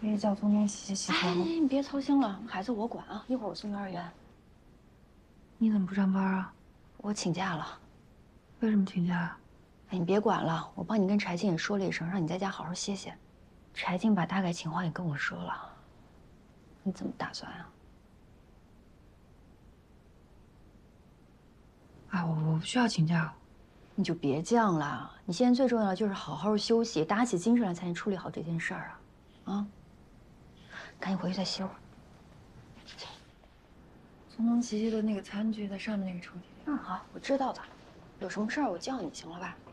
可以叫聪聪洗洗头吗？ 你别操心了，孩子我管啊，一会儿我送幼儿园。 你怎么不上班啊？ 我请假了。 为什么请假啊？ 哎，你别管了，我帮你跟柴静也说了一声，让你在家好好歇歇。柴静把大概情况也跟我说了，你怎么打算啊？ 啊，我不需要请假。 你就别犟了，你现在最重要的就是好好休息，打起精神来才能处理好这件事儿啊！啊，赶紧回去再歇会儿。 聪聪洗洗的那个餐具在上面那个抽屉里。 嗯，好，我知道的。有什么事儿我叫你，行了吧？